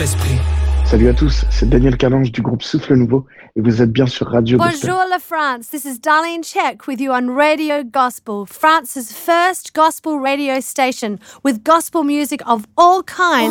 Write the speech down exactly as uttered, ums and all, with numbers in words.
l'esprit. Salut à tous, c'est Daniel Calange du groupe Souffle Nouveau et vous êtes bien sur Radio Gospel. Bonjour la France, this is Darlene Check with you on Radio Gospel, France's first gospel radio station with gospel music of all kinds.